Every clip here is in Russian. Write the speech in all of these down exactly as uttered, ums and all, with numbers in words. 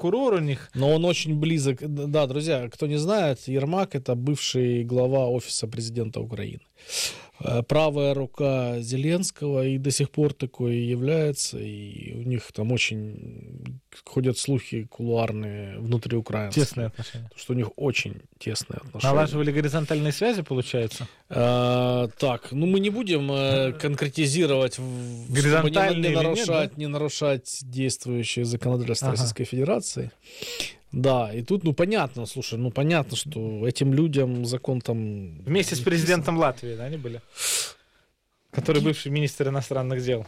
прокурор у них. Но он очень близок. Да, друзья, кто не знает, Ермак — это бывший глава офиса президента Украины. Правая рука Зеленского, и до сих пор такой является, и у них там очень ходят слухи кулуарные внутриукраинские. Тесные отношения. Что у них очень тесные отношения. Налаживали горизонтальные связи, получается? А, так, ну мы не будем э, конкретизировать, горизонтальные не, не, нарушать, нет, да? не нарушать действующее законодательство ага. Российской Федерации. Да, и тут, ну, понятно, слушай, ну, понятно, что этим людям закон там... Вместе с президентом Латвии, да, они были? Который бывший министр иностранных дел.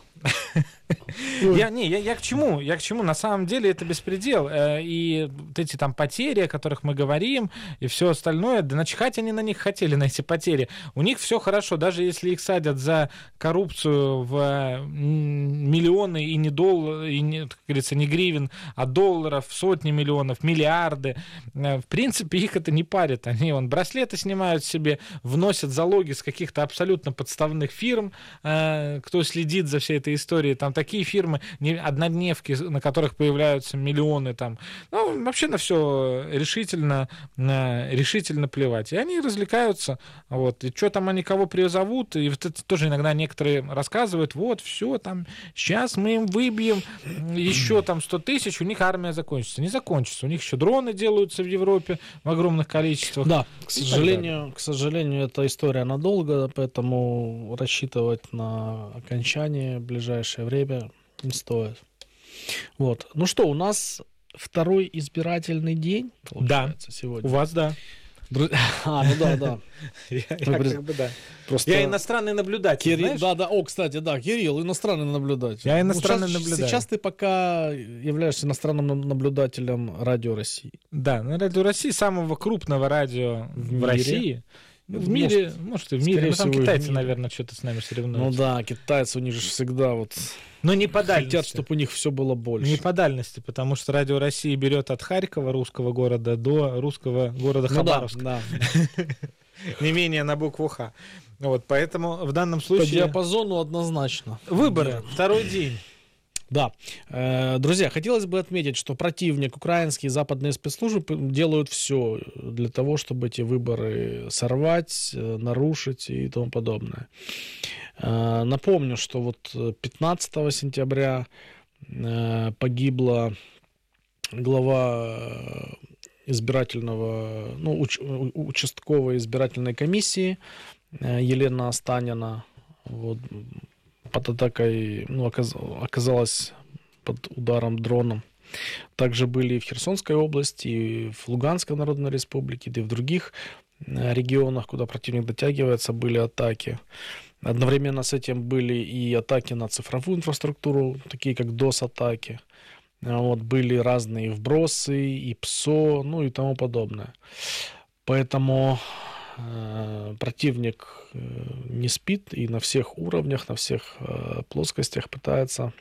Я, не, я, я к чему? Я к чему? На самом деле это беспредел. И вот эти там потери, о которых мы говорим, и все остальное, да начихать они на них хотели, на эти потери. У них все хорошо, даже если их садят за коррупцию в миллионы и не доллар, и не, как говорится, не гривен, а долларов, сотни миллионов, миллиарды. В принципе, их это не парит. Они вон браслеты снимают себе, вносят залоги с каких-то абсолютно подставных фирм, кто следит за всей этой историей. Там такие фирмы, однодневки, на которых появляются миллионы. Там. Ну, вообще на все решительно, решительно плевать. И они развлекаются. Вот. И что там они кого призовут, и вот это тоже иногда некоторые рассказывают, вот, все, там, сейчас мы им выбьем еще там сто тысяч, у них армия закончится. Не закончится. У них еще дроны делаются в Европе в огромных количествах. Да, к сожалению, к сожалению, эта история надолго, поэтому рассчитывать на окончание в ближайшее время не стоит. Вот. Ну что, у нас второй избирательный день, получается, да. сегодня. У вас, да. Друз... А, ну да, да. Я, я, как бы, да. Просто... я иностранный наблюдатель, Кирилл, знаешь? Да, да. О, кстати, да, Кирилл, иностранный наблюдатель. Я иностранный ну, сейчас, наблюдатель. Сейчас ты пока являешься иностранным наблюдателем Радио России. Да, на Радио России, самого крупного радио в, в России. В мире, может, может и в мире. Ну, там китайцы, наверное, что-то с нами соревнуются. Ну да, китайцы, у них же всегда вот... Но не по дальности. Хотят, чтобы у них все было больше. Не по дальности, потому что Радио России берет от Харькова, русского города, до русского города Хабаровск. Ну, да, да. Не менее на букву Х. Вот, поэтому в данном случае... По диапазону однозначно. Выборы. Второй день. Да. Друзья, хотелось бы отметить, что противник, украинские западные спецслужбы делают все для того, чтобы эти выборы сорвать, нарушить и тому подобное. Напомню, что вот пятнадцатого сентября погибла глава избирательного, ну, уч, участковой избирательной комиссии Елена Останина. Вот, под атакой, ну, оказ, оказалась под ударом дроном. Также были и в Херсонской области, и в Луганской Народной Республике, да и в других регионах, куда противник дотягивается, были атаки. Одновременно с этим были и атаки на цифровую инфраструктуру, такие как дос-атаки. Вот, были разные вбросы, и ПСО, ну и тому подобное. Поэтому э, противник э, не спит и на всех уровнях, на всех э, плоскостях пытается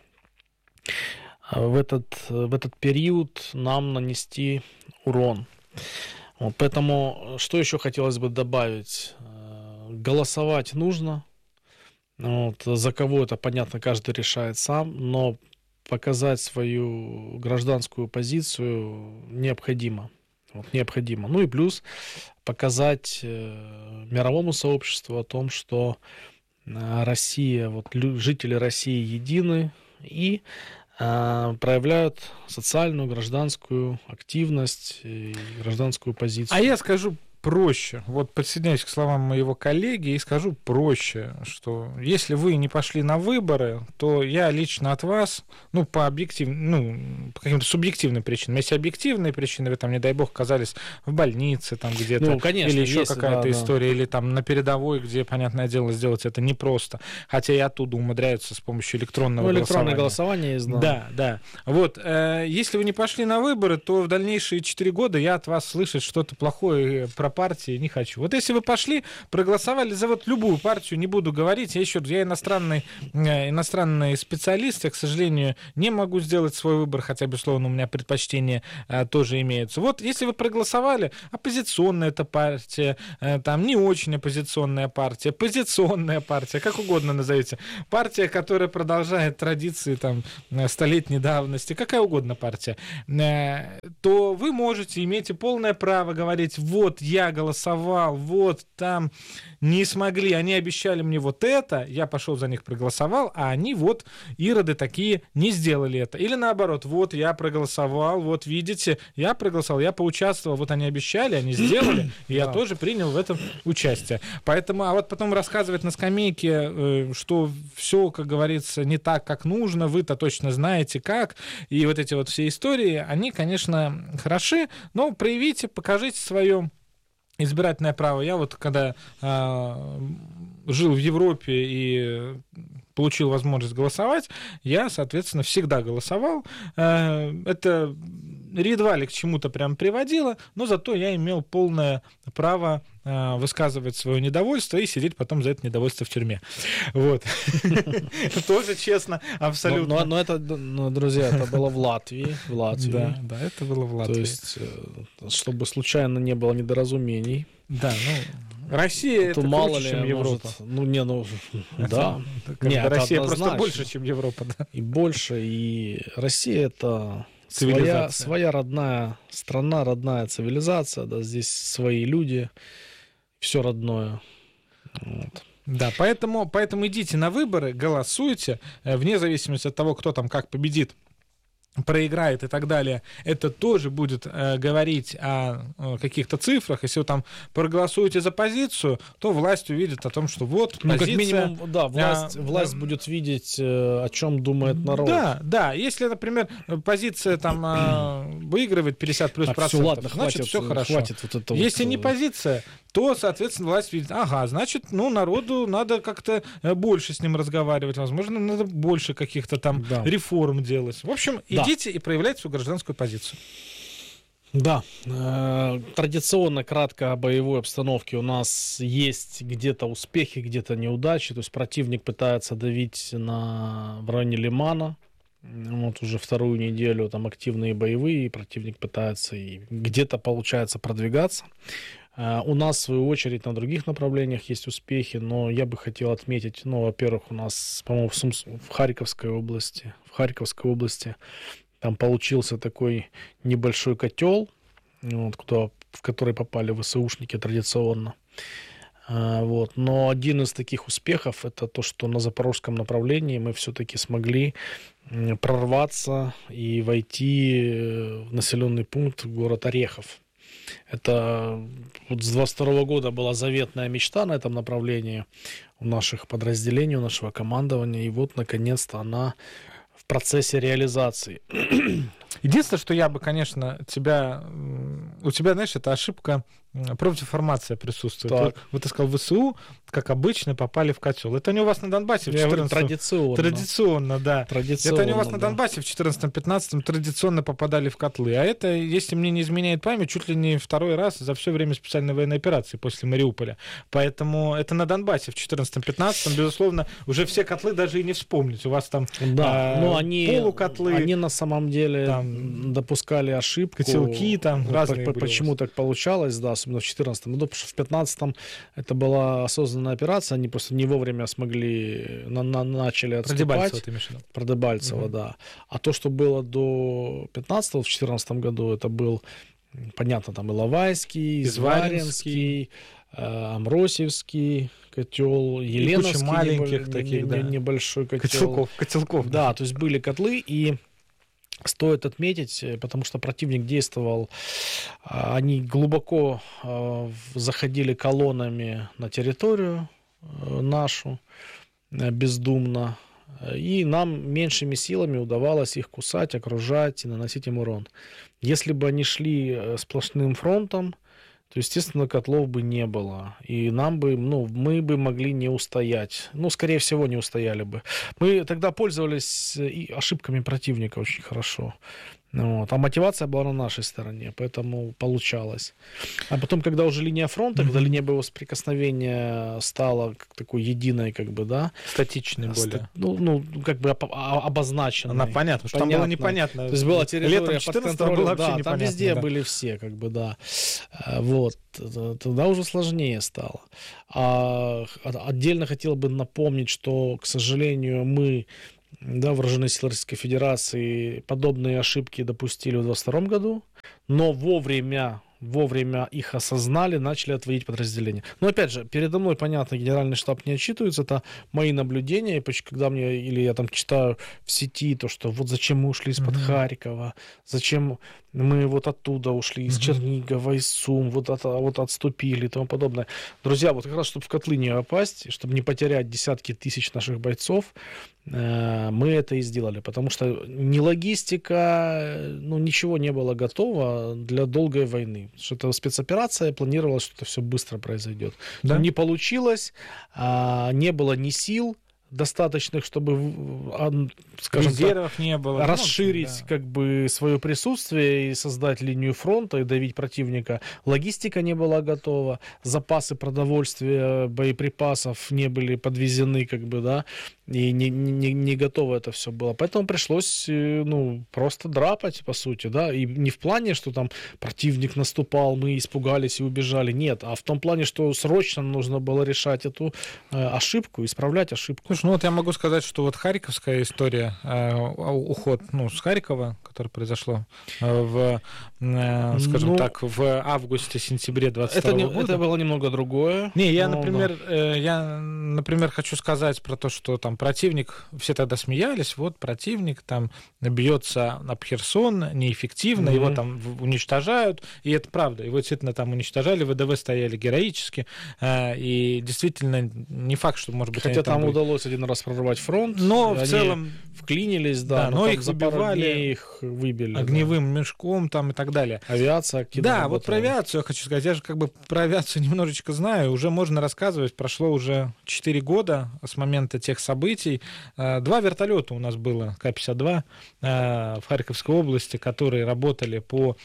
в этот, в этот период нам нанести урон. Вот, поэтому что еще хотелось бы добавить? Голосовать нужно. Вот, за кого это, понятно, каждый решает сам, но показать свою гражданскую позицию необходимо. Вот, необходимо. Ну и плюс показать э, мировому сообществу о том, что э, Россия, вот, жители России едины и э, проявляют социальную, гражданскую активность и гражданскую позицию. А я скажу проще. Вот присоединяюсь к словам моего коллеги и скажу проще, что если вы не пошли на выборы, то я лично от вас, ну, по объективным, ну, по каким-то субъективным причинам. Если объективные причины, вы там, не дай бог, оказались в больнице там где-то, ну, конечно, или еще есть, какая-то да, история, да. Или там на передовой, где, понятное дело, сделать это непросто. Хотя и оттуда умудряются с помощью электронного ну, электронное голосования. голосование есть, да. Да, да. Вот, э, если вы не пошли на выборы, то в дальнейшие четыре года я от вас слышать что-то плохое про партии не хочу. Вот если вы пошли, проголосовали за вот любую партию, не буду говорить, я еще я иностранный, иностранный специалист, я, к сожалению, не могу сделать свой выбор, хотя, безусловно, у меня предпочтения а, тоже имеются. Вот если вы проголосовали, оппозиционная эта партия, а, там не очень оппозиционная партия, позиционная партия, как угодно назовите, партия, которая продолжает традиции там столетней давности, какая угодно партия, а, то вы можете, имеете полное право говорить, вот я голосовал, вот там не смогли, они обещали мне вот это, я пошел за них проголосовал, а они вот, ироды такие, не сделали это. Или наоборот, вот я проголосовал, вот видите, я проголосовал, я поучаствовал, вот они обещали, они сделали, и я тоже принял в этом участие. Поэтому, а вот потом рассказывать на скамейке, что все, как говорится, не так, как нужно, вы-то точно знаете как, и вот эти вот все истории, они, конечно, хороши, но проявите, покажите свое избирательное право. Я вот когда э, жил в Европе и получил возможность голосовать, я, соответственно, всегда голосовал. Э, это едва ли к чему-то прям приводило, но зато я имел полное право э, высказывать свое недовольство и сидеть потом за это недовольство в тюрьме. Вот. Тоже честно, абсолютно. Но это, друзья, это было в Латвии. В Латвии. Да, да, это было в Латвии. То есть, чтобы случайно не было недоразумений. Да, ну, Россия это мало круче, ли, чем Европа. Может, ну, не, ну, да. Нет, Россия просто больше, чем Европа. Да. И больше, и Россия это своя, своя родная страна, родная цивилизация, да, здесь свои люди, все родное. Вот. Да, поэтому, поэтому идите на выборы, голосуйте, вне зависимости от того, кто там как победит, проиграет и так далее, это тоже будет э, говорить о, о каких-то цифрах. Если вы там проголосуете за позицию, то власть увидит о том, что вот ну, позиция... как минимум, да, власть, а, власть да, будет видеть, э, о чем думает народ. Да, да. Если, например, позиция там э, выигрывает пятьдесят плюс так, процентов, все, ладно, значит, хватит, все хорошо. Хватит вот это Если вот... не позиция, то, соответственно, власть видит, ага, значит, ну, народу надо как-то больше с ним разговаривать, возможно, надо больше каких-то там да. реформ делать. В общем, да. идите и проявляйте свою гражданскую позицию. Да, э, традиционно кратко о боевой обстановке. У нас есть где-то успехи, где-то неудачи. То есть противник пытается давить на, в районе Лимана. Вот уже вторую неделю там активные боевые, противник пытается и где-то получается продвигаться. У нас, в свою очередь, на других направлениях есть успехи, но я бы хотел отметить, ну, во-первых, у нас, по-моему, в, Сумс... в Харьковской области, в Харьковской области там получился такой небольшой котел, вот, куда, в который попали ВСУшники традиционно. Вот. Но один из таких успехов — это то, что на запорожском направлении мы все-таки смогли прорваться и войти в населенный пункт город Орехов. Это вот с двадцать второго года была заветная мечта на этом направлении у наших подразделений, у нашего командования, и вот наконец-то она в процессе реализации. Единственное, что я бы, конечно, тебя... У тебя, знаешь, это ошибка, профдеформация присутствует. Вот, вот ты сказал, ВСУ, как обычно, попали в котел. Это не у вас на Донбассе в четырнадцатом... Традиционно. Традиционно, да. Традиционно, это не у вас на да. Донбассе в четырнадцатом-пятнадцатом традиционно попадали в котлы. А это, если мне не изменяет память, чуть ли не второй раз за все время специальной военной операции после Мариуполя. Поэтому это на Донбассе в четырнадцатом-пятнадцатом, безусловно, уже все котлы даже и не вспомнить. У вас там да, а, но они, полукотлы. Они на самом деле там, допускали ошибку. Котелки там вот разные по- были. Почему так получалось, да, особенно в четырнадцатом году, потому что в пятнадцатом это была осознанная операция, они просто не вовремя смогли, на, на, начали отступать. Про Дебальцево ты имеешь в виду? Про Дебальцево, угу. да. А то, что было до пятнадцатого, в четырнадцатом году, это был, понятно, там Иловайский, Изваринский, Амросевский котел, Еленовский маленьких небо- таких, не, да. небольшой котел. Котелков, котелков. Да, да, то есть были котлы, и стоит отметить, потому что противник действовал, они глубоко заходили колоннами на территорию нашу, бездумно, и нам меньшими силами удавалось их кусать, окружать и наносить им урон. Если бы они шли сплошным фронтом, то, естественно, котлов бы не было. И нам бы, ну, мы бы могли не устоять. Ну, скорее всего, не устояли бы. Мы тогда пользовались и ошибками противника очень хорошо. Вот. А мотивация была на нашей стороне, поэтому получалось. А потом, когда уже линия фронта, mm-hmm. когда линия боевого соприкосновения стала как такой единой, как бы, да. Статичной более. Ста- ну, ну, как бы обозначенной. Она понятна, что там было непонятно. То есть была территория под контролем. Было вообще да, непонятно, там везде да. были все, как бы, да. Вот. Тогда уже сложнее стало. А отдельно хотел бы напомнить, что, к сожалению, мы, да, вооруженные силы Российской Федерации, подобные ошибки допустили в двадцать втором году, но вовремя, вовремя их осознали, начали отводить подразделения. Но опять же, передо мной, понятно, генеральный штаб не отчитывается, это мои наблюдения, и когда мне, или я там читаю в сети то, что вот зачем мы ушли из-под mm-hmm. Харькова, зачем мы вот оттуда ушли, из mm-hmm. Чернигова, из Сум, вот, от, вот отступили и тому подобное. Друзья, вот как раз, чтобы в котлы не попасть, чтобы не потерять десятки тысяч наших бойцов, мы это и сделали, потому что ни логистика, ну, ничего не было готово для долгой войны. Что это спецоперация, планировалось, что это все быстро произойдет. Да? Не получилось, не было ни сил достаточных, чтобы, скажем резервов так, не было, расширить да. как бы свое присутствие и создать линию фронта и давить противника. Логистика не была готова, запасы продовольствия, боеприпасов не были подвезены, как бы, да, и не, не, не готово это все было. Поэтому пришлось, ну, просто драпать, по сути, да, и не в плане, что там противник наступал, мы испугались и убежали, нет, а в том плане, что срочно нужно было решать эту э, ошибку, исправлять ошибку. Слушай, ну вот я могу сказать, что вот харьковская история, э, уход, ну, с Харькова, которое произошло э, в, э, скажем ну, так, в августе-сентябре двадцать второго года. Это было немного другое. Не, я, ну, например, да. э, я, например, хочу сказать про то, что там противник, все тогда смеялись, вот противник там бьется об Херсон неэффективно, mm-hmm. его там уничтожают, и это правда, его действительно там уничтожали, ВДВ стояли героически, э, и действительно не факт, что, может быть, хотя там, там удалось один раз прорвать фронт, но в целом вклинились, да, да но, но их их выбивали, их выбили огневым да. мешком там и так далее. Авиация активно Да, работала. вот про авиацию я хочу сказать, я же как бы про авиацию немножечко знаю, уже можно рассказывать, прошло уже четыре года с момента тех событий. Два вертолета у нас было, Ка пятьдесят два, в Харьковской области, которые работали по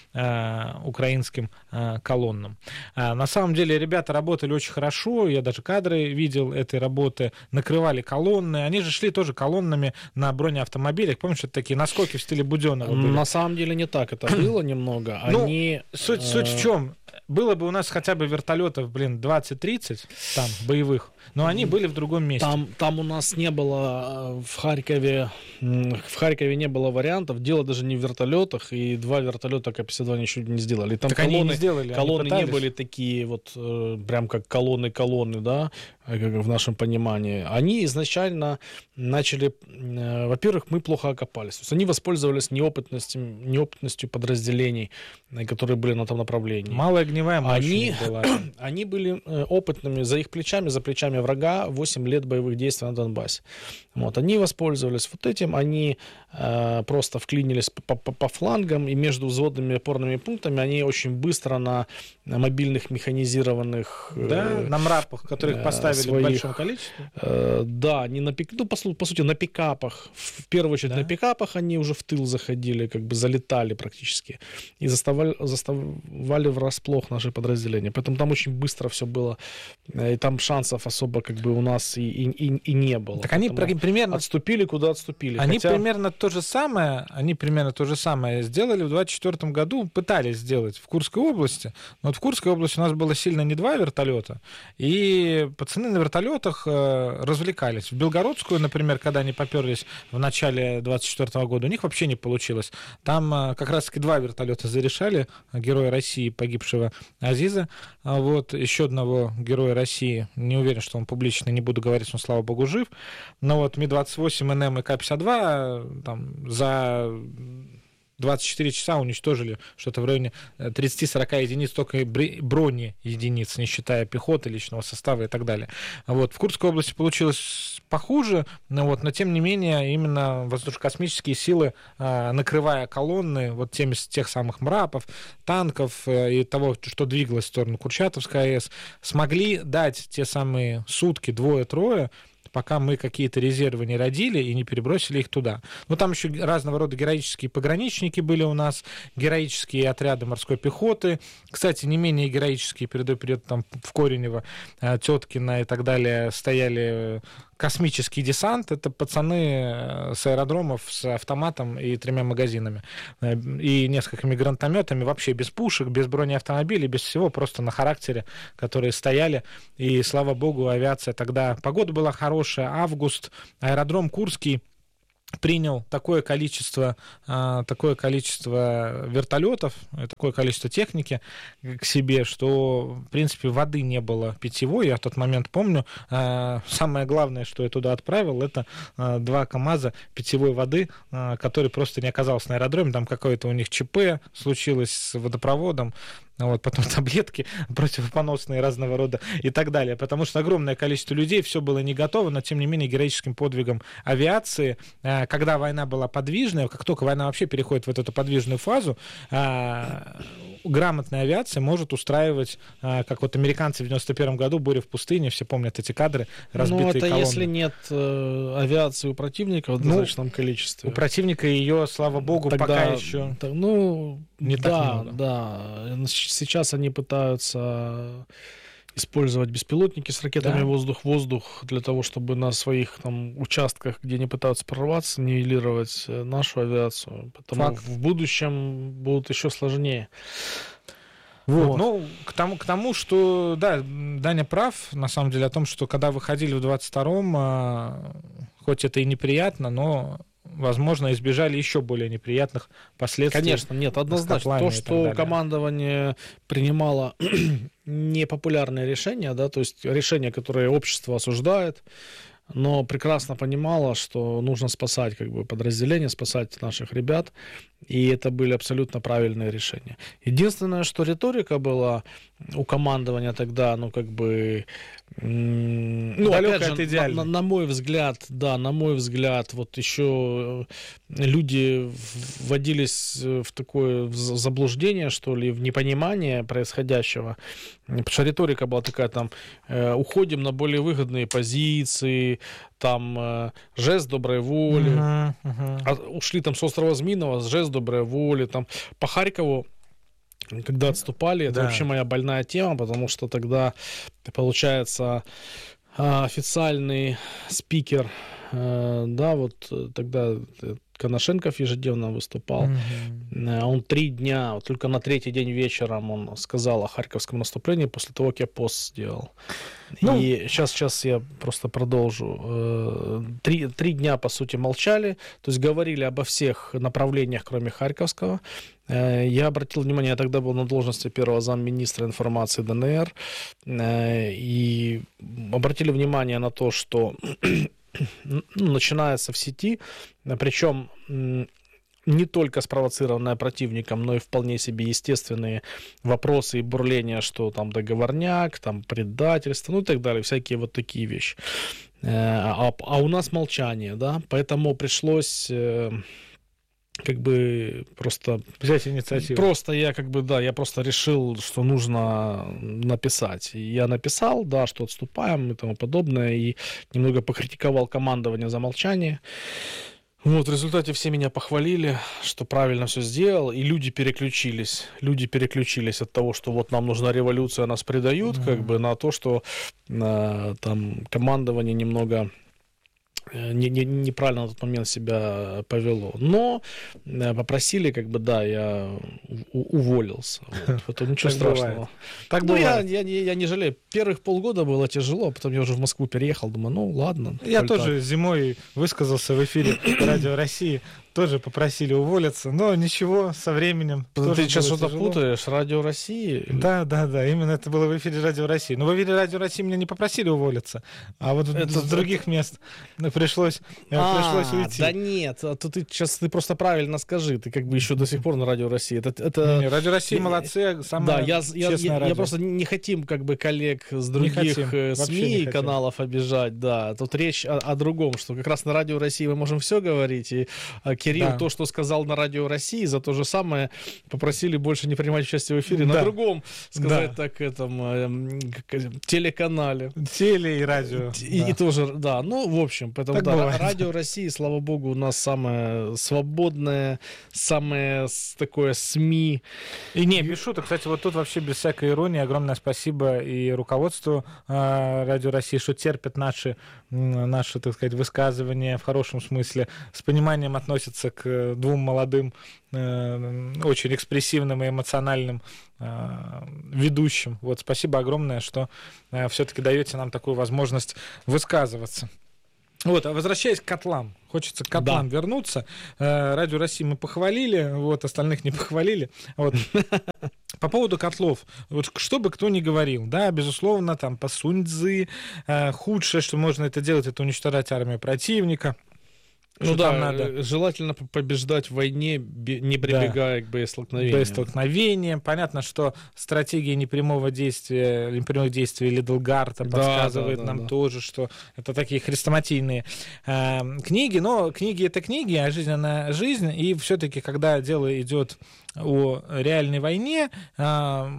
украинским колоннам. На самом деле ребята работали очень хорошо, я даже кадры видел этой работы, накрывали колонны, они же шли тоже колоннами на бронеавтомобилях, помнишь, это такие наскоки в стиле Будённого были? На самом деле не так это было немного. Они, ну, суть, суть в чем? Было бы у нас хотя бы вертолетов, блин, двадцать-тридцать там боевых, но они были в другом месте. Там, там у нас не было в Харькове, в Харькове не было вариантов. Дело даже не в вертолетах, и два вертолета Ка пятьдесят два ничего не сделали. Там так колонны, они не сделали, колонны они не были такие вот прям как колонны-колонны, да, как в нашем понимании. Они изначально начали, во-первых, мы плохо окопались. То есть они воспользовались неопытностью, неопытностью подразделений, которые были на том направлении. Малая огневая мощь они, была. Они были опытными, за их плечами, за плечами врага восемь лет боевых действий на Донбассе. Вот, они воспользовались вот этим, они э, просто вклинились по, по, по флангам, и между взводными опорными пунктами они очень быстро на, на мобильных механизированных... Да, э, на МРАПах, которых поставили своих, в большом количестве? Э, да, не на пик, ну, по, по сути, на пикапах. В первую очередь да. на пикапах они уже в тыл заходили, как бы залетали практически, и заставали, заставали врасплох наши подразделения. Поэтому там очень быстро все было, и там шансов особо как бы у нас и, и, и, и не было. Так они примерно... Отступили, куда отступили. Они Хотя... примерно то же самое, они примерно то же самое сделали в двадцать четвёртом году, пытались сделать в Курской области. Но вот в Курской области у нас было сильно не два вертолета, и пацаны на вертолетах э, развлекались. В Белгородскую, например, когда они поперлись в начале двадцать четвёртого года, у них вообще не получилось. Там э, как раз-таки два вертолета зарешали, героя России, погибшего Азиза, а вот еще одного героя России, не уверен, что он публично, не буду говорить, он, слава богу, жив, но вот Ми двадцать восемь эн эм и Ка пятьдесят два там за двадцать четыре часа уничтожили что-то в районе тридцать-сорок единиц, только брони единиц, не считая пехоты, личного состава и так далее. Вот. В Курской области получилось похуже, но, вот, но тем не менее именно воздушно-космические силы, накрывая колонны вот теми, тех самых МРАПов, танков и того, что двигалось в сторону Курчатовской АЭС, смогли дать те самые сутки, двое-трое, пока мы какие-то резервы не родили и не перебросили их туда. Ну, там еще разного рода героические пограничники были у нас, героические отряды морской пехоты. Кстати, не менее героические передовой период там в Коренево, Теткино и так далее стояли космический десант. Это пацаны с аэродромов с автоматом и тремя магазинами. И несколькими гранатометами, вообще без пушек, без бронеавтомобилей, без всего, просто на характере, которые стояли. И, слава богу, авиация тогда... Погода была хорошая, август, аэродром Курский принял такое количество, такое количество вертолетов, такое количество техники к себе, что, в принципе, воды не было питьевой. Я в тот момент помню. Самое главное, что я туда отправил, это два КАМАЗа питьевой воды, который просто не оказался на аэродроме. Там какое-то у них ЧП случилось с водопроводом. Вот, потом таблетки противопоносные разного рода и так далее. Потому что огромное количество людей, все было не готово, но, тем не менее, героическим подвигом авиации, когда война была подвижная, как только война вообще переходит в вот эту подвижную фазу, грамотная авиация может устраивать, как вот американцы в девяносто первом году, буря в пустыне, все помнят эти кадры, разбитые колонны. Ну, это колонны. Если нет э, авиации у противника в достаточном ну, количестве. У противника ее, слава богу, Тогда, пока еще так, ну, не да, так много. Да. Сейчас они пытаются использовать беспилотники с ракетами воздух-воздух для того, чтобы на своих там участках, где они пытаются прорваться, нивелировать нашу авиацию. Поэтому Факт. В будущем будут еще сложнее. Вот. Вот. Ну, к тому, к тому, что, да, Даня прав, на самом деле, о том, что когда выходили в двадцать втором, хоть это и неприятно, но... возможно, избежали еще более неприятных последствий. Конечно, нет, однозначно. То, что командование принимало непопулярные решения, да, то есть решения, которые общество осуждает, но прекрасно понимало, что нужно спасать как бы подразделения, спасать наших ребят, и это были абсолютно правильные решения. Единственное, что риторика была у командования тогда, ну, как бы... Ну, опять же, на, на, на мой взгляд, да, на мой взгляд, вот еще люди вводились в такое заблуждение, что ли, в непонимание происходящего, потому что риторика была такая, там, э, уходим на более выгодные позиции, там, э, жест доброй воли, uh-huh, uh-huh. А ушли там с острова Змеиного, жест доброй воли, там, по Харькову, когда отступали, это да. вообще моя больная тема, потому что тогда, получается, официальный спикер, да, вот тогда Коношенков ежедневно выступал, mm-hmm. он три дня, вот только на третий день вечером он сказал о харьковском наступлении после того, как я пост сделал. Ну, и сейчас, сейчас я просто продолжу. Три, три дня, по сути, молчали, то есть говорили обо всех направлениях, кроме Харьковского. Я обратил внимание, я тогда был на должности первого замминистра информации ДНР, и обратили внимание на то, что ну, начинается в сети, причем не только спровоцированная противником, но и вполне себе естественные вопросы и бурления, что там договорняк, там предательство, ну и так далее, всякие вот такие вещи. А, а у нас молчание, да, поэтому пришлось... как бы просто взять инициативу. Просто я как бы, да, я просто решил, что нужно написать. И я написал, да, что отступаем и тому подобное, и немного покритиковал командование за молчание. Вот, в результате все меня похвалили, что правильно все сделал, и люди переключились. Люди переключились от того, что вот нам нужна революция, нас предают, mm-hmm. как бы, на то, что э, там командование немного... Не, не, неправильно на тот момент себя повело. Но попросили, как бы, да, я у, уволился. Вот. Потом ничего так страшного. Бывает. Так ну, я, я, я не жалею. Первых полгода было тяжело, а потом я уже в Москву переехал. Думаю, ну ладно. Я тоже так. Зимой высказался в эфире Радио России. Тоже попросили уволиться, но ничего, со временем. Ты сейчас что-то путаешь, Радио России? Да, да, да, именно это было в эфире Радио России. Но в эфире Радио России меня не попросили уволиться, а вот это, с других это... мест пришлось, а, пришлось уйти. Да нет, а то ты сейчас ты просто правильно скажи, ты как бы еще до сих пор на Радио России. Это, это... Не, Радио России молодцы, самое да, я, честное я, радио. Я просто не хотим как бы коллег с других СМИ и каналов обижать, да. Тут речь о, о другом, что как раз на Радио России мы можем все говорить, и Кирилл да. то, что сказал на Радио России, за то же самое попросили больше не принимать участие в эфире да. на другом, сказать да. так, этом э, телеканале. Теле и радио. И, да. и тоже, да, ну, в общем, поэтому, так да, бывает. Радио России, слава богу, у нас самое свободное, самое такое СМИ. И не, без шуток, кстати, вот тут вообще без всякой иронии огромное спасибо и руководству э, Радио России, что терпят наши, наши, так сказать, высказывания в хорошем смысле, с пониманием относятся к двум молодым, э, очень экспрессивным и эмоциональным э, ведущим. Вот, спасибо огромное, что э, все-таки даете нам такую возможность высказываться. Вот, а возвращаясь к котлам, хочется к котлам да. вернуться. Радио России мы похвалили, вот, остальных не похвалили. Вот. По поводу котлов, вот что бы кто ни говорил, да, безусловно, там, по Сунь-цзы, худшее, что можно это делать, это уничтожать армию противника. Ну да, надо... желательно побеждать в войне, не прибегая да. к боестолкновению. Боестолкновение. Понятно, что стратегия непрямого действия, непрямых действий Лидлгарта да, подсказывает да, да, нам да. тоже, что это такие хрестоматийные э, книги. Но книги — это книги, а жизнь — она жизнь. И все-таки, когда дело идет о реальной войне, э,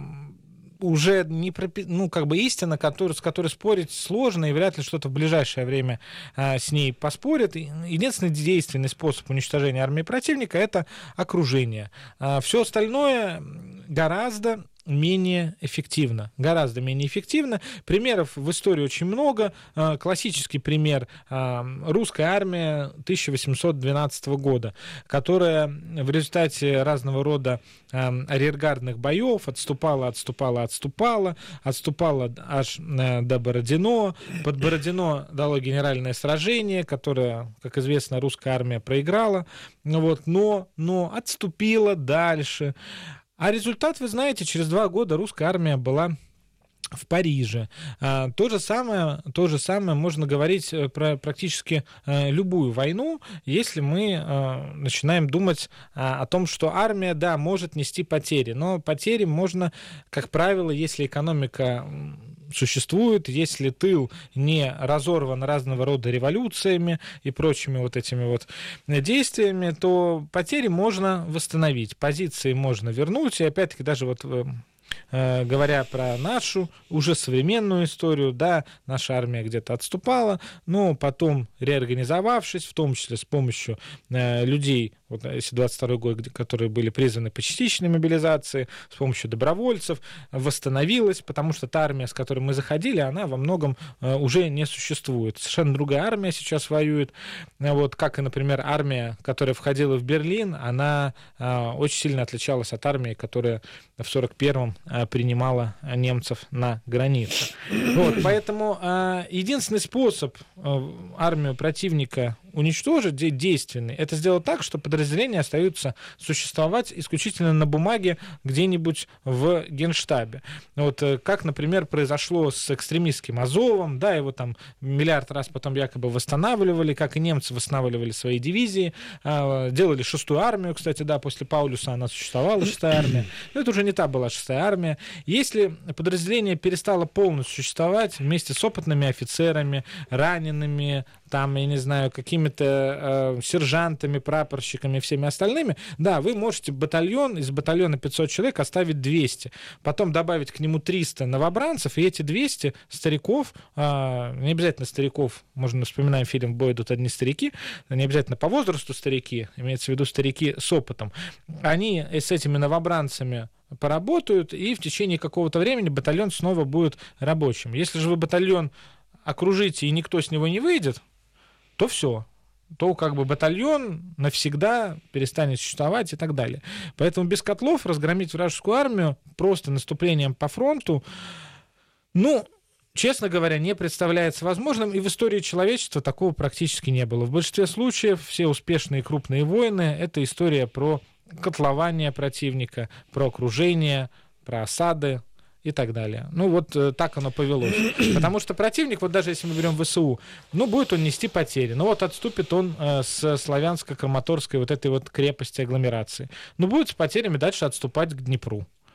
уже не пропи... ну, как бы истина, который, с которой спорить сложно, и вряд ли что-то в ближайшее время а, с ней поспорят. Единственный действенный способ уничтожения армии противника — это окружение. А, все остальное гораздо менее эффективно. Гораздо менее эффективно. Примеров в истории очень много. Классический пример — русская армия тысяча восемьсот двенадцатого года, которая в результате разного рода арьергардных боев отступала, отступала, отступала, отступала аж до Бородино. Под Бородино дало генеральное сражение, которое, как известно, русская армия проиграла, вот, но, но отступила дальше. А результат, вы знаете, через два года русская армия была в Париже. А, то же самое, то же самое можно говорить про практически а, любую войну, если мы а, начинаем думать а, о том, что армия, да, может нести потери, но потери можно, как правило, если экономика существует, если тыл не разорван разного рода революциями и прочими вот этими вот действиями, то потери можно восстановить, позиции можно вернуть, и опять-таки даже вот говоря про нашу уже современную историю, да, наша армия где-то отступала, но потом, реорганизовавшись, в том числе с помощью э, людей, вот если двадцать второй год, которые были призваны по частичной мобилизации, с помощью добровольцев, восстановилась, потому что та армия, с которой мы заходили, она во многом э, уже не существует. Совершенно другая армия сейчас воюет. Вот, как и, например, армия, которая входила в Берлин, она э, очень сильно отличалась от армии, которая в сорок первом э, принимала немцев на границе. Вот, поэтому э, единственный способ э, армию противника уничтожить, действенный, это сделать так, что подразделения остаются существовать исключительно на бумаге где-нибудь в Генштабе. Вот как, например, произошло с экстремистским Азовом, да, его там миллиард раз потом якобы восстанавливали, как и немцы восстанавливали свои дивизии, делали шестую армию, кстати, да, после Паулюса она существовала, шестая армия, но это уже не та была шестая армия. Если подразделение перестало полностью существовать вместе с опытными офицерами, ранеными, там, я не знаю, какими-то э, сержантами, прапорщиками и всеми остальными, да, вы можете батальон, из батальона пятьсот человек оставить двести, потом добавить к нему триста новобранцев, и эти двести стариков, э, не обязательно стариков, можно вспоминаем фильм «В бой идут одни старики», не обязательно по возрасту старики, имеется в виду старики с опытом, они с этими новобранцами поработают, и в течение какого-то времени батальон снова будет рабочим. Если же вы батальон окружите, и никто с него не выйдет, то все, то как бы батальон навсегда перестанет существовать и так далее. Поэтому без котлов разгромить вражескую армию просто наступлением по фронту, ну, честно говоря, не представляется возможным, и в истории человечества такого практически не было. В большинстве случаев все успешные крупные войны — это история про котлование противника, про окружение, про осады и так далее. Ну, вот э, так оно повелось. Потому что противник, вот даже если мы берем ВСУ, ну, будет он нести потери. Ну, вот отступит он э, с Славянско-Краматорской вот этой вот крепости агломерации. Ну, будет с потерями дальше отступать к Днепру.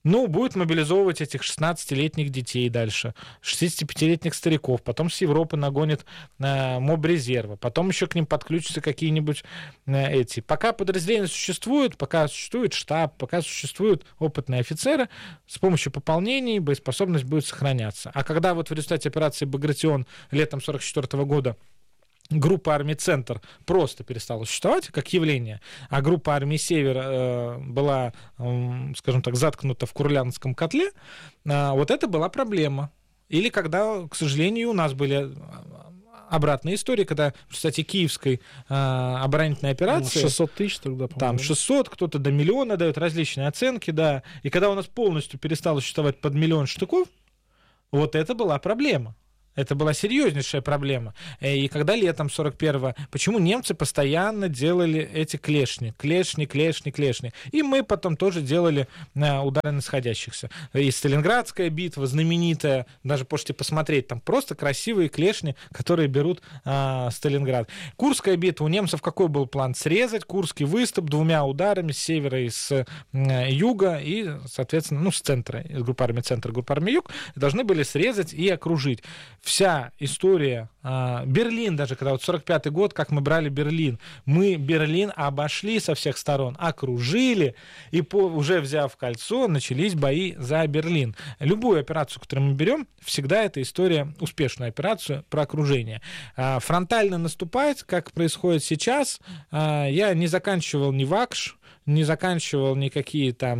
Ну, будет мобилизовывать этих шестнадцатилетних детей дальше, шестидесятипятилетних стариков, потом с Европы нагонит э, мобрезерва, потом еще к ним подключатся какие-нибудь э, эти. Пока подразделения существуют, пока существует штаб, пока существуют опытные офицеры, с помощью пополнений боеспособность будет сохраняться. А когда вот в результате операции «Багратион» летом сорок четвёртого года группа армий «Центр» просто перестала существовать как явление, а группа армий «Север» э, была, э, скажем так, заткнута в Курляндском котле, э, вот это была проблема. Или когда, к сожалению, у нас были обратные истории, когда, кстати, киевской э, оборонительной операции... шестьсот тысяч тогда, по-моему. Там шестьсот, кто-то до миллиона дает различные оценки, да. И когда у нас полностью перестало существовать под миллион штыков, вот это была проблема. Это была серьезнейшая проблема. И когда летом сорок первого, почему немцы постоянно делали эти клешни, клешни, клешни, клешни. И мы потом тоже делали удары нисходящихся. И Сталинградская битва знаменитая, даже можете посмотреть, там просто красивые клешни, которые берут а, Сталинград. Курская битва, у немцев какой был план? Срезать Курский выступ двумя ударами с севера и с а, юга, и, соответственно, ну, с центра, из группы армий «Центр», группы армий «Юг», должны были срезать и окружить. Вся история, э, Берлин даже, когда вот сорок пятый год, как мы брали Берлин, мы Берлин обошли со всех сторон, окружили, и по, уже взяв кольцо, начались бои за Берлин. Любую операцию, которую мы берем, всегда это история, успешную операцию про окружение. Э, фронтально наступать, как происходит сейчас, э, я не заканчивал ни ВАКШ, не заканчивал никакие там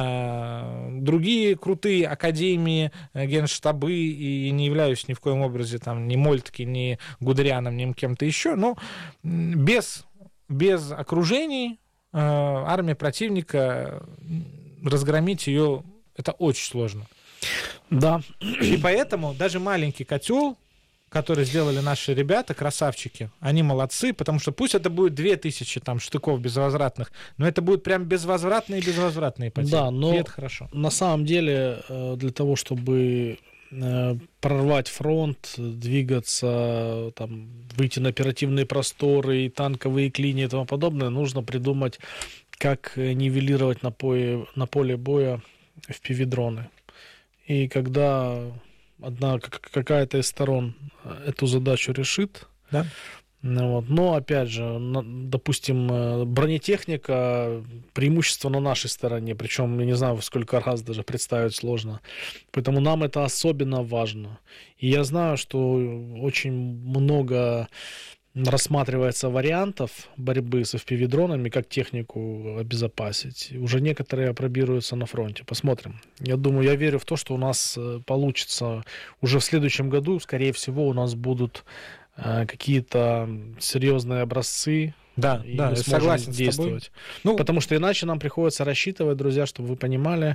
э, другие крутые академии, э, генштабы, и не являюсь ни в коем образе там ни Мольтке, ни Гудерианом, ни кем-то еще, но без, без окружений э, армия противника, разгромить ее, это очень сложно. Да. И поэтому даже маленький котел, которые сделали наши ребята, красавчики, они молодцы, потому что пусть это будет две тысячи там штыков безвозвратных, но это будут прям безвозвратные безвозвратные потери. Да, но и это хорошо. На самом деле для того, чтобы прорвать фронт, двигаться, там, выйти на оперативные просторы, и танковые клинии и тому подобное, нужно придумать, как нивелировать на поле, на поле боя эф пи ви-дроны. И когда одна какая-то из сторон эту задачу решит, да. Вот. Но, опять же, допустим, бронетехника, преимущество на нашей стороне, причем, я не знаю, сколько раз даже представить сложно. Поэтому нам это особенно важно. И я знаю, что очень много рассматривается вариантов борьбы с эф пи ви-дронами, как технику обезопасить. Уже некоторые опробируются на фронте. Посмотрим. Я думаю, я верю в то, что у нас получится уже в следующем году, скорее всего, у нас будут какие-то серьезные образцы. Да, и да, мы я сможем согласен действовать. Ну, потому что иначе нам приходится рассчитывать, друзья, чтобы вы понимали,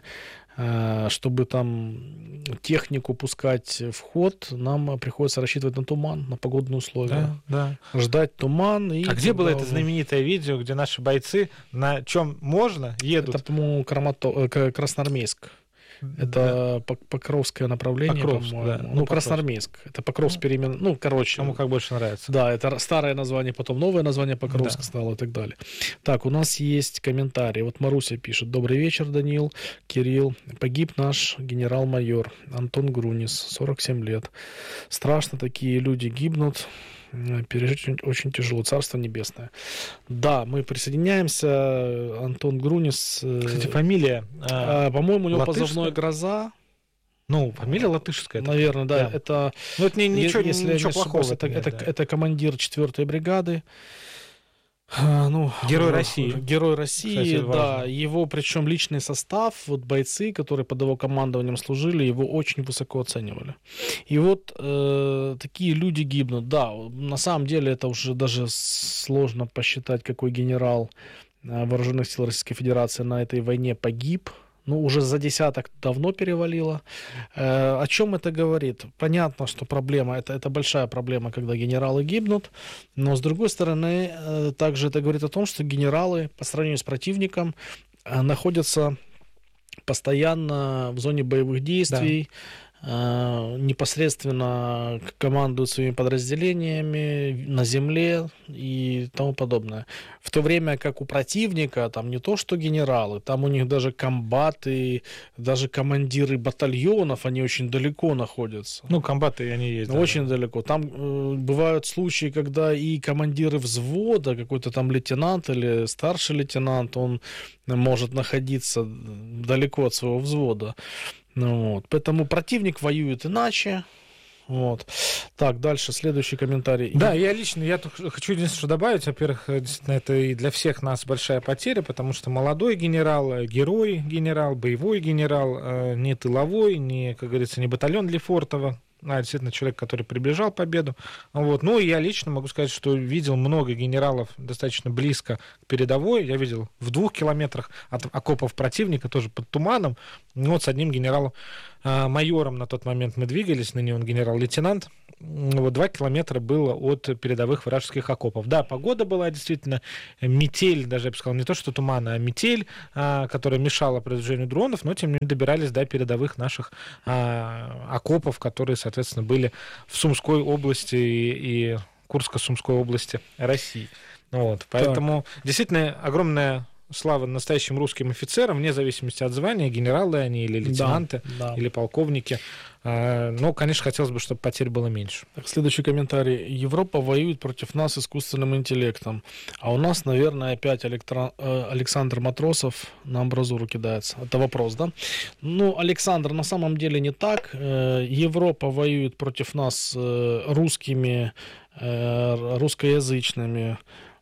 чтобы там технику пускать в ход, нам приходится рассчитывать на туман, на погодные условия. Да, да. Ждать туман. И а где было это знаменитое видео, где наши бойцы на чем можно едут? Это, по-моему, Крамато... Красноармейск. Это да. Покровское направление, Покровск, по-моему. Да. Ну, ну, Красноармейск. Это Покровск перемен... Ну, короче. Кому как больше нравится. Да, это старое название, потом новое название Покровск да. стало и так далее. Так, у нас есть комментарий. Вот Маруся пишет. Добрый вечер, Данил, Кирилл. Погиб наш генерал-майор Антон Грунис, сорок семь лет. Страшно, такие люди гибнут. Пережить очень тяжело. Царство небесное. Да, мы присоединяемся. Антон Грунис. Кстати, фамилия. Э, по-моему, у него латышская? Позывной «Гроза». Ну, фамилия латышская. Наверное, да. да. Это, ну, это не, ничего, если ничего плохого. Это, это, да. это командир четвёртой бригады. Ну, Герой России. Герой России, кстати, да. Его, причем личный состав, вот бойцы, которые под его командованием служили, его очень высоко оценивали. И вот э, такие люди гибнут. Да, на самом деле это уже даже сложно посчитать, какой генерал Вооруженных сил Российской Федерации на этой войне погиб. Ну, уже за десяток давно перевалило. Э, о чем это говорит? Понятно, что проблема, это, это большая проблема, когда генералы гибнут, но, с другой стороны, э, также это говорит о том, что генералы по сравнению с противником э, находятся постоянно в зоне боевых действий, непосредственно командуют своими подразделениями на земле и тому подобное. В то время как у противника там не то что генералы, там у них даже комбаты, даже командиры батальонов, они очень далеко находятся. Ну, комбаты они есть. Да, очень да. далеко. Там э, бывают случаи, когда и командиры взвода, какой-то там лейтенант или старший лейтенант, он может находиться далеко от своего взвода. Ну, вот. Поэтому противник воюет иначе. Вот. Так, дальше, следующий комментарий. Да, я лично, я хочу единственное, что добавить. Во-первых, действительно, это и для всех нас большая потеря, потому что молодой генерал, герой генерал, боевой генерал, не тыловой, не, как говорится, не батальон Лефортово, а действительно человек, который приближал победу. Вот. Ну, и я лично могу сказать, что видел много генералов достаточно близко к передовой. Я видел в двух километрах от окопов противника, тоже под туманом. Вот с одним генералом, майором на тот момент мы двигались, ныне он генерал-лейтенант. Вот два километра было от передовых вражеских окопов. Да, погода была действительно метель, даже я бы сказал, не то что туман, а метель, которая мешала продвижению дронов, но тем не менее добирались до передовых наших окопов, которые, соответственно, были в Сумской области и, и Курско-Сумской области России. Вот, поэтому так. Действительно огромная слава настоящим русским офицерам, вне зависимости от звания, генералы они или лейтенанты, да, да. или полковники. Но, конечно, хотелось бы, чтобы потерь было меньше. Так, следующий комментарий. Европа воюет против нас искусственным интеллектом, а у нас, наверное, опять Электро... Александр Матросов на амбразуру кидается. Это вопрос, да? Ну, Александр, на самом деле не так. Европа воюет против нас русскими, русскоязычными,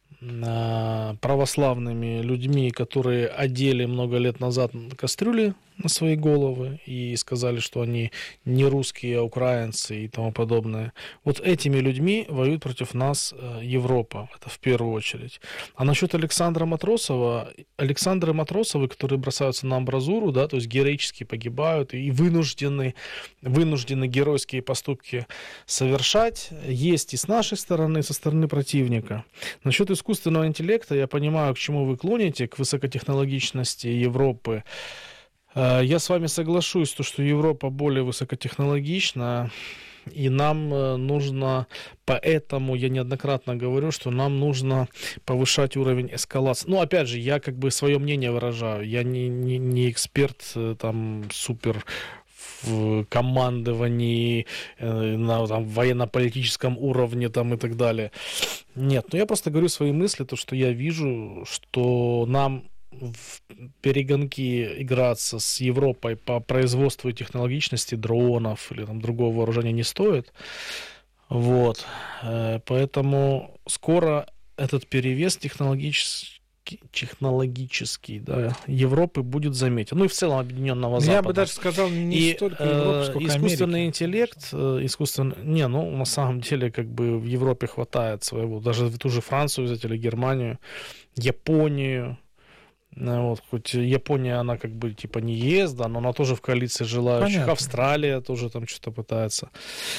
православными людьми, которые одели много лет назад кастрюли на свои головы и сказали, что они не русские, а украинцы и тому подобное. Вот этими людьми воюет против нас Европа, это в первую очередь. А насчет Александра Матросова, Александры Матросовы, которые бросаются на амбразуру, да, то есть героически погибают и вынуждены, вынуждены геройские поступки совершать, есть и с нашей стороны, и со стороны противника. Насчет искусственного интеллекта я понимаю, к чему вы клоните, к высокотехнологичности Европы. Я с вами соглашусь, что Европа более высокотехнологична, и нам нужно, поэтому я неоднократно говорю, что нам нужно повышать уровень эскалации. Ну, опять же, я как бы свое мнение выражаю, я не, не, не эксперт там супер в командовании, на там, военно-политическом уровне там, и так далее. Нет, но я просто говорю свои мысли, то, что я вижу, что нам в перегонки играться с Европой по производству и технологичности дронов или там, другого вооружения не стоит. Вот. Поэтому скоро этот перевес технологический, технологический, да, Европы будет заметен. Ну и в целом Объединенного Запада. Я бы даже сказал, не и, столько Европы, сколько искусственный Америки. интеллект, искусственный... Не, ну, на самом деле, как бы в Европе хватает своего. Даже в ту же Францию взять или Германию, Японию. Вот, хоть Япония, она как бы типа не ест, да, но она тоже в коалиции желающих. Понятно. Австралия тоже там что-то пытается.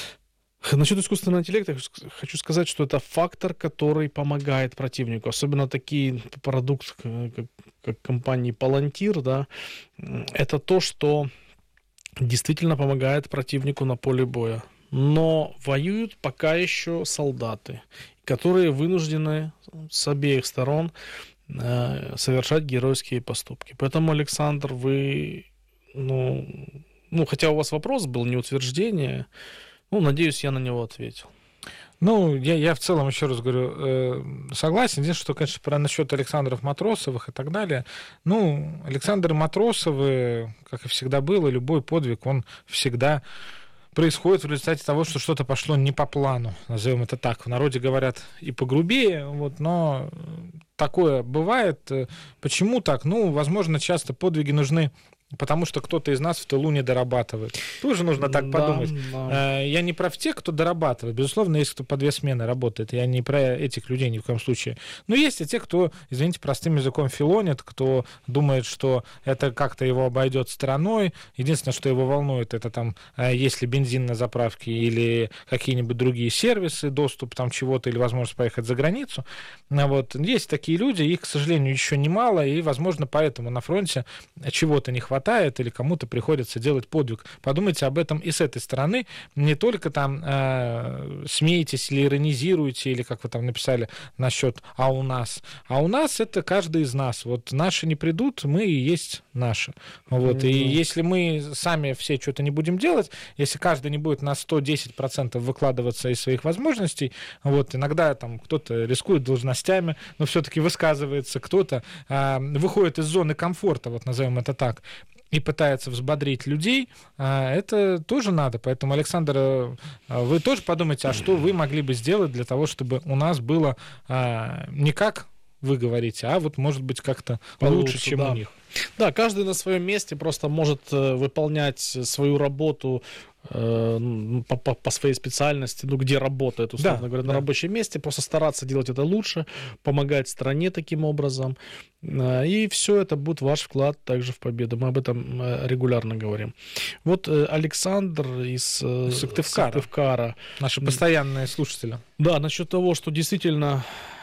Насчет искусственного интеллекта хочу сказать, что это фактор, который помогает противнику. Особенно такие продукты, как, как компании Palantir, да, это то, что действительно помогает противнику на поле боя. Но воюют пока еще солдаты, которые вынуждены с обеих сторон совершать геройские поступки. Поэтому, Александр, вы, ну, ну, хотя у вас вопрос был, не утверждение, ну, надеюсь, я на него ответил. Ну, я, я в целом, еще раз говорю, э, согласен. Единственное, что, конечно, про насчет Александров Матросовых и так далее. Ну, Александры Матросовы, как и всегда было, любой подвиг, он всегда происходит в результате того, что что-то пошло не по плану, назовем это так. В народе говорят и погрубее, вот, но такое бывает. Почему так? Ну, возможно, часто подвиги нужны, потому что кто-то из нас в тылу не дорабатывает. Тоже нужно так да, подумать. Да. Я не про тех, кто дорабатывает. Безусловно, есть кто по две смены работает. Я не про этих людей ни в коем случае. Но есть и те, кто, извините, простым языком филонит, кто думает, что это как-то его обойдет стороной. Единственное, что его волнует, это там, есть ли бензин на заправке или какие-нибудь другие сервисы, доступ там чего-то или возможность поехать за границу. Вот. Есть такие люди, их, к сожалению, еще немало, и, возможно, поэтому на фронте чего-то не хватает. хватает или кому-то приходится делать подвиг. Подумайте об этом и с этой стороны. Не только там э, смеетесь или иронизируете, или как вы там написали насчет «а у нас». А у нас это каждый из нас. Вот наши не придут, мы и есть наши. Вот. Mm-hmm. И если мы сами все что-то не будем делать, если каждый не будет на сто десять процентов выкладываться из своих возможностей, вот, иногда там кто-то рискует должностями, но все-таки высказывается, кто-то э, выходит из зоны комфорта, вот назовем это так, и пытается взбодрить людей, это тоже надо. Поэтому, Александр, вы тоже подумайте, а что вы могли бы сделать для того, чтобы у нас было не как вы говорите, а вот, может быть, как-то получше, лучше, чем да. у них. Да, каждый на своем месте просто может выполнять свою работу По, по, по своей специальности, ну, где работает, условно да, говоря, на да. рабочем месте, просто стараться делать это лучше, помогать стране таким образом, и все это будет ваш вклад также в победу. Мы об этом регулярно говорим. Вот Александр из Сыктывкара, Сыктывкара. Наши постоянные слушатели. Да, насчет того, что действительно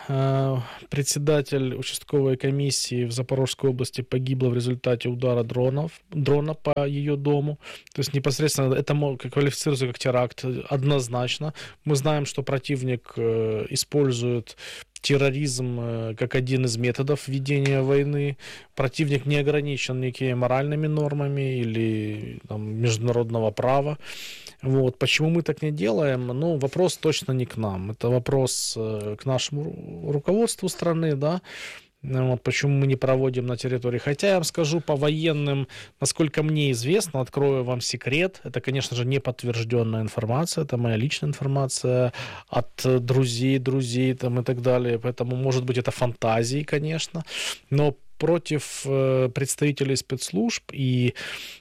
председатель участковой комиссии в Запорожской области погибла в результате удара дронов, дрона по ее дому. То есть непосредственно это квалифицируется как теракт однозначно. Мы знаем, что противник использует терроризм как один из методов ведения войны. Противник не ограничен никакими моральными нормами или там, международного права. Вот. Почему мы так не делаем? Ну, вопрос точно не к нам. Это вопрос к нашему руководству страны, да. Вот почему мы не проводим на территории. Хотя я вам скажу по военным, насколько мне известно, открою вам секрет. Это, конечно же, не подтвержденная информация. Это моя личная информация от друзей, друзей там, и так далее. Поэтому, может быть, это фантазии, конечно. Но против представителей спецслужб и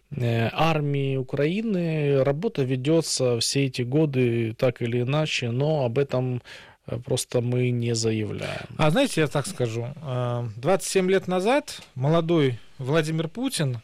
армии Украины работа ведется все эти годы так или иначе, но об этом просто мы не заявляем. А знаете, я так скажу, двадцать семь лет назад молодой Владимир Путин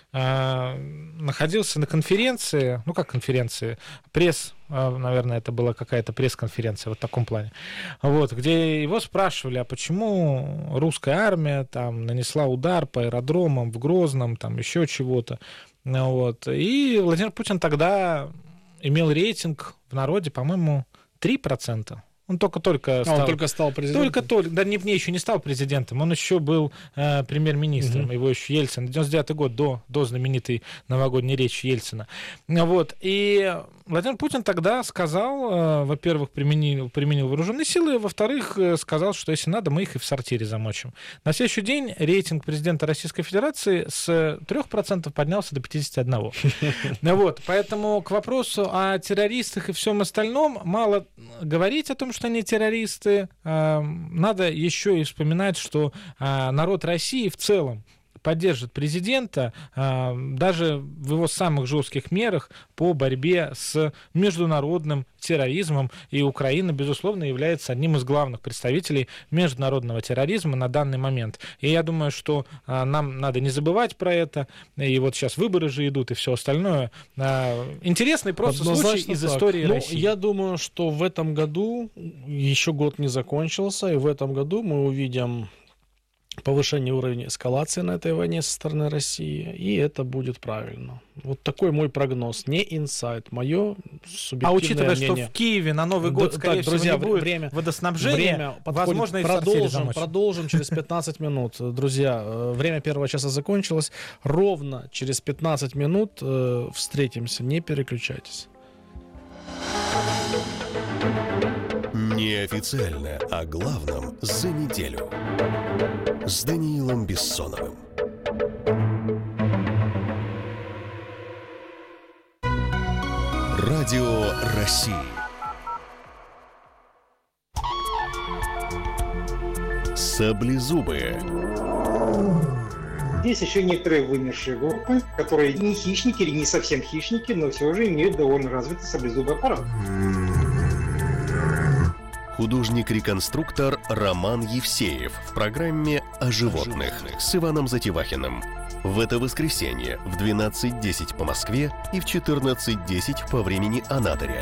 находился на конференции, ну как конференции, пресс, наверное, это была какая-то пресс-конференция вот в таком плане, вот, где его спрашивали, а почему русская армия там нанесла удар по аэродромам в Грозном, там еще чего-то, вот, и Владимир Путин тогда имел рейтинг в народе, по-моему, три процента. Он только-только стал, а, он только стал президентом? Только-только, да, не, не, еще не стал президентом, он еще был э, премьер-министром, угу. Его еще Ельцин, девяносто девятый год, до, до знаменитой новогодней речи Ельцина. Вот, и Владимир Путин тогда сказал, э, во-первых, применил, применил вооруженные силы, во-вторых, э, сказал, что если надо, мы их и в сортире замочим. На следующий день рейтинг президента Российской Федерации с трех процентов поднялся до пятьдесят один процент. Вот, поэтому к вопросу о террористах и всем остальном мало говорить о том, что они террористы, надо еще и вспоминать, что народ России в целом поддержит президента даже в его самых жестких мерах по борьбе с международным терроризмом, и Украина, безусловно, является одним из главных представителей международного терроризма на данный момент. И я думаю, что нам надо не забывать про это, и вот сейчас выборы же идут и все остальное. Интересный просто случай из так. истории ну, России. Я думаю, что в этом году, еще год не закончился, и в этом году мы увидим повышение уровня эскалации на этой войне со стороны России, и это будет правильно. Вот такой мой прогноз, не инсайт, мое субъективное мнение. А учитывая, мнение. что в Киеве на Новый год, да, скорее так, всего, друзья, не будет время, водоснабжения, время возможно, и продолжим, продолжим через пятнадцать минут. Друзья, время первого часа закончилось. Ровно через пятнадцать минут э, встретимся. Не переключайтесь. Неофициально о главном за неделю с Даниилом Бессоновым. Радио России. Саблезубые. Есть еще некоторые вымершие группы, которые не хищники или не совсем хищники, но все же имеют довольно развитый саблезубый аппарат. Художник-реконструктор Роман Евсеев в программе «О животных» с Иваном Затевахиным. В это воскресенье в двенадцать десять по Москве и в четырнадцать десять по времени Анадыря.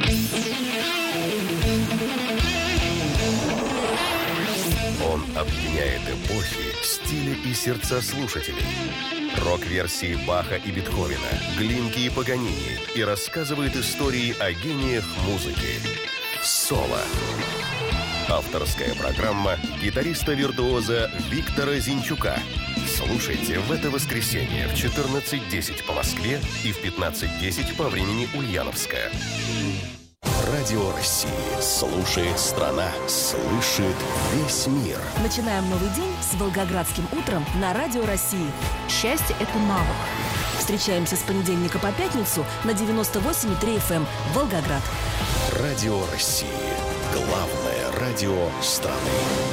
Он объединяет меняет эпохи, стили и сердца слушателей. Рок-версии Баха и Бетховена, Глинки и Паганини и рассказывает истории о гениях музыки. Соло. Авторская программа гитариста-виртуоза Виктора Зинчука. Слушайте в это воскресенье в четырнадцать десять по Москве и в пятнадцать десять по времени Ульяновская. Радио России. Слушает страна. Слышит весь мир. Начинаем новый день с Волгоградским утром на Радио России. Счастье – это навык. Встречаемся с понедельника по пятницу на девяносто восемь и три эф эм Волгоград. Радио России. Главное радио страны.